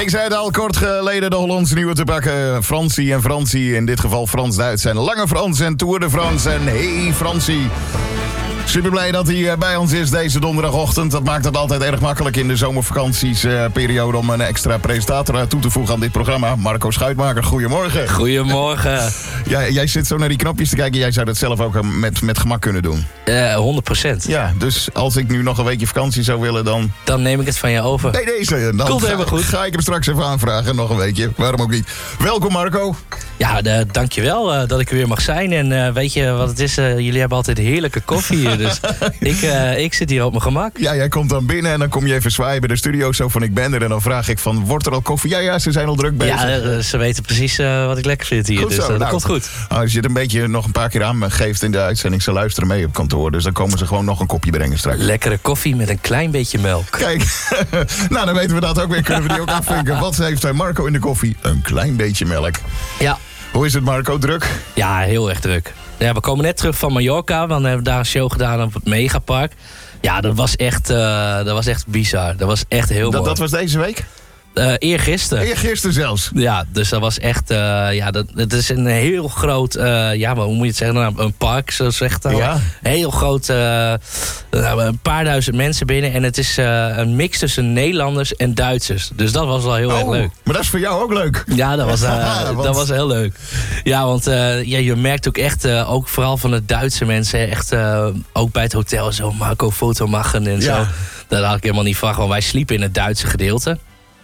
Ik zei het al kort geleden, de Hollandse nieuwe te pakken. Fransie en Fransie, in dit geval Frans-Duits en Lange Frans en Tour de France. En hey Fransie, super blij dat hij bij ons is deze donderdagochtend. Dat maakt het altijd erg makkelijk in de zomervakantiesperiode om een extra presentator toe te voegen aan dit programma. Marco Schuitmaker, goedemorgen. Goedemorgen. Jij zit zo naar die knopjes te kijken. Jij zou dat zelf ook met gemak kunnen doen. 100%. Ja, dus als ik nu nog een weekje vakantie zou willen, dan... Dan neem ik het van je over. Nee, deze. Dan komt helemaal goed. Ga ik hem straks even aanvragen, nog een weekje. Waarom ook niet. Welkom Marco. Ja, dankjewel dat ik er weer mag zijn. En weet je wat het is? Jullie hebben altijd heerlijke koffie hier. Dus ik zit hier op mijn gemak. Ja, jij komt dan binnen en dan kom je even zwaaien bij de studio. Zo van, ik ben er. En dan vraag ik van, wordt er al koffie? Ja, ze zijn al druk bezig. Ja, ze weten precies wat ik lekker vind hier. Goed dus zo, dat komt goed. Als je het een beetje nog een paar keer aangeeft in de uitzending, ze luisteren mee op kantoor. Dus dan komen ze gewoon nog een kopje brengen straks. Lekkere koffie met een klein beetje melk. Kijk, nou dan weten we dat ook weer. Kunnen we die ook afvinken. Wat heeft Marco in de koffie? Een klein beetje melk. Ja. Hoe is het Marco, druk? Ja, heel erg druk. Ja, we komen net terug van Mallorca. We hebben daar een show gedaan op het Megapark. Ja, dat was echt bizar. Dat was echt heel mooi. Dat was deze week? Eergisteren. Eergisteren zelfs? Ja, dus dat was echt... het is een heel groot... maar hoe moet je het zeggen? Nou, een park, zo zegt het al. Ja. Heel groot... een paar duizend mensen binnen. En het is een mix tussen Nederlanders en Duitsers. Dus dat was wel heel erg leuk. Maar dat is voor jou ook leuk. Ja, dat was heel leuk. Ja, want je merkt ook echt... ook vooral van de Duitse mensen... echt ook bij het hotel zo... Marco foto maken en zo. Dat had ik helemaal niet verwacht. Want wij sliepen in het Duitse gedeelte.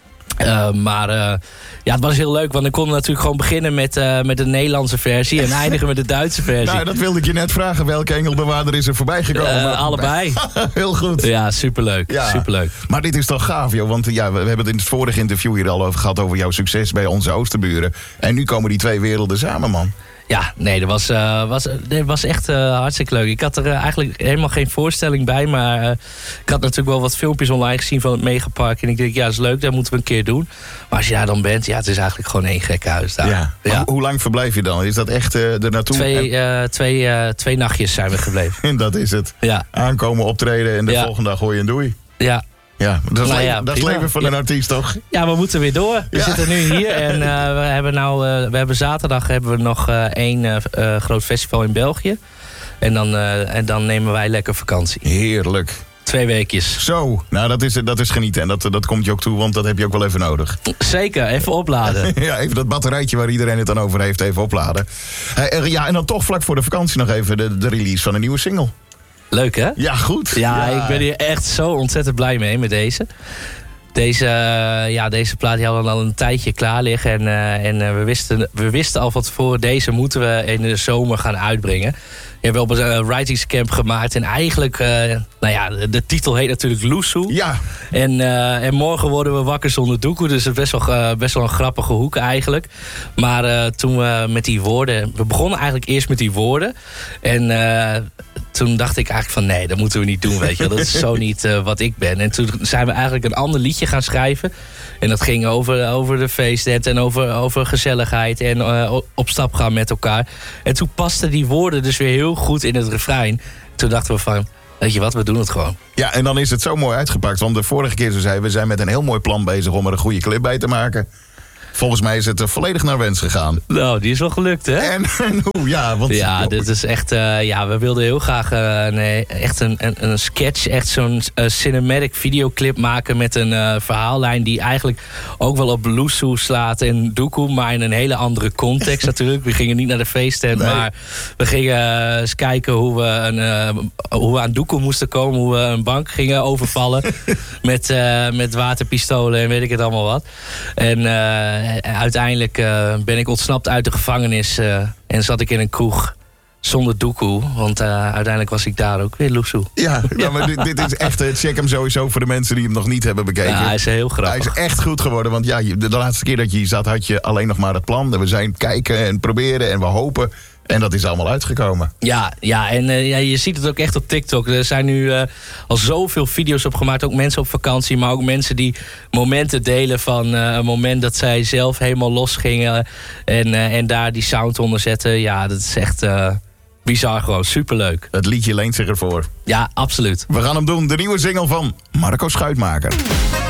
Het was heel leuk, want ik kon natuurlijk gewoon beginnen met de Nederlandse versie en eindigen met de Duitse versie. Nou, dat wilde ik je net vragen. Welke engelbewaarder is er voorbij gekomen? Allebei. Heel goed. Ja, superleuk. Ja. Superleuk. Maar dit is toch gaaf, joh? Want we hebben het in het vorige interview hier al over gehad over jouw succes bij onze Oosterburen. En nu komen die twee werelden samen, man. Ja, nee, dat was echt hartstikke leuk. Ik had er eigenlijk helemaal geen voorstelling bij. Maar ik had natuurlijk wel wat filmpjes online gezien van het Megapark. En ik denk, ja, dat is leuk, dat moeten we een keer doen. Maar als je daar dan bent, ja, het is eigenlijk gewoon één gek huis daar. Ja. Hoe lang verblijf je dan? Is dat echt er naartoe? Twee nachtjes zijn we gebleven. En dat is het. Ja. Aankomen, optreden en de volgende dag hoor je een doei. Ja. Ja, dat is leven van een artiest, toch? Ja, we moeten weer door. We zitten nu hier en we hebben zaterdag nog één groot festival in België. En dan nemen wij lekker vakantie. Heerlijk. 2 weekjes. Zo, nou dat is genieten. En dat komt je ook toe, want dat heb je ook wel even nodig. Zeker, even opladen. Ja, even dat batterijtje waar iedereen het dan over heeft, even opladen. En dan toch vlak voor de vakantie nog even de release van een nieuwe single. Leuk, hè? Ja, goed. Ja, ik ben hier echt zo ontzettend blij mee met deze. Deze plaat die hadden we al een tijdje klaar liggen. En we wisten al van tevoren, deze moeten we in de zomer gaan uitbrengen. We hebben op een writingscamp gemaakt. En eigenlijk, de titel heet natuurlijk Loesoe. Ja. En morgen worden we wakker zonder doekoe. Dus het is best wel een grappige hoek eigenlijk. Maar toen we met die woorden... We begonnen eigenlijk eerst met die woorden. En toen dacht ik eigenlijk van nee, dat moeten we niet doen, weet je. Dat is zo niet wat ik ben. En toen zijn we eigenlijk een ander liedje gaan schrijven. En dat ging over de feestnet en over gezelligheid en op stap gaan met elkaar. En toen pasten die woorden dus weer heel goed in het refrein. Toen dachten we van, weet je wat, we doen het gewoon. Ja, en dan is het zo mooi uitgepakt. Want de vorige keer zo zei we zijn met een heel mooi plan bezig om er een goede clip bij te maken. Volgens mij is het volledig naar wens gegaan. Nou, die is wel gelukt, hè? En hoe? Ja, want... Ja, dit is echt... we wilden heel graag echt een sketch, echt zo'n cinematic videoclip maken met een verhaallijn die eigenlijk ook wel op Loesoe slaat en doekoe, maar in een hele andere context natuurlijk. We gingen niet naar de feesttent, maar we gingen eens kijken hoe we aan doekoe moesten komen, hoe we een bank gingen overvallen met waterpistolen en weet ik het allemaal wat. En uiteindelijk ben ik ontsnapt uit de gevangenis en zat ik in een kroeg zonder doekoe. Want uiteindelijk was ik daar ook weer Loesoe. Ja, maar dit is echt... check hem sowieso voor de mensen die hem nog niet hebben bekeken. Ja, hij is heel grappig. Hij is echt goed geworden. Want ja, de laatste keer dat je hier zat had je alleen nog maar het plan. We zijn kijken en proberen en we hopen... En dat is allemaal uitgekomen. Ja, en je ziet het ook echt op TikTok. Er zijn nu al zoveel video's op gemaakt. Ook mensen op vakantie, maar ook mensen die momenten delen van een moment dat zij zelf helemaal los gingen. En daar die sound onder zetten. Ja, dat is echt bizar gewoon. Superleuk. Het liedje leent zich ervoor. Ja, absoluut. We gaan hem doen. De nieuwe single van Marco Schuitmaker.